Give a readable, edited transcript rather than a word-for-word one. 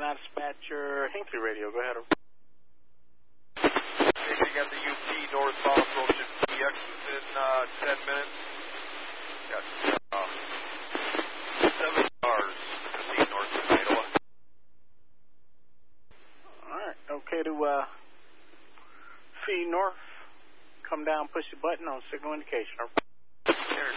49 dispatcher, Hinckley Radio. Go ahead. Getting at the UP northbound approaching PX in 10 minutes. Got 7 cars proceed north of Idaho. All right. Okay to feed north. Come down, push the button on signal indication. Carrier